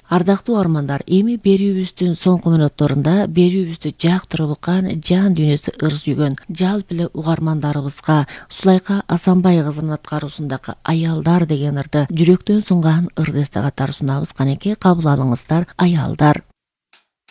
Ардактуу армандар, эми берүүбүздүн соңку мүнөттөрүндө берүүбүздү жактырып уккан, жан дүйнөсү ыр сүйгөн жалпы эле угармандарыбызга Сулайка Асанбай кызынын аткаруусундагы Аялдар деген ырды жүрөктөн сунган ырды эсте катары сунабыз. Канеки кабыл алыңыздар, Аялдар.